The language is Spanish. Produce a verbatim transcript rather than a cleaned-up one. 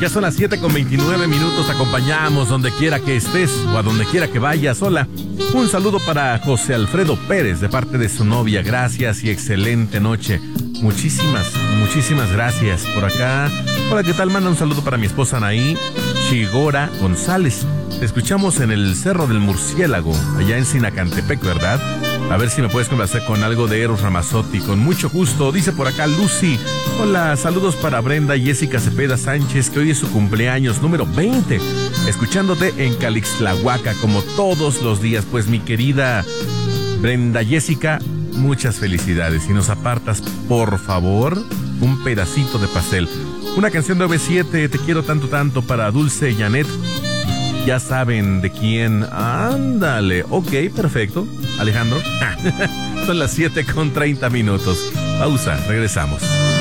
Ya son las siete con veintinueve minutos, te acompañamos donde quiera que estés o a donde quiera que vayas. Hola, un saludo para José Alfredo Pérez de parte de su novia. Gracias y excelente noche. Muchísimas, muchísimas gracias. Por acá, hola, ¿qué tal? Manda un saludo para mi esposa Anaí Chigora González. Te escuchamos en el Cerro del Murciélago, allá en Sinacantepec, ¿verdad? A ver si me puedes complacer con algo de Eros Ramazzotti. Con mucho gusto. Dice por acá Lucy. Hola, saludos para Brenda Jessica Cepeda Sánchez, que hoy es su cumpleaños número veinte. Escuchándote en Calixtlahuaca, como todos los días. Pues mi querida Brenda Jessica, muchas felicidades. Y nos apartas, por favor, un pedacito de pastel. Una canción de O V siete, Te quiero tanto, tanto, para Dulce Janet. Ya saben de quién. Ándale. Ok, perfecto. Alejandro. Son las siete con treinta minutos. Pausa, regresamos.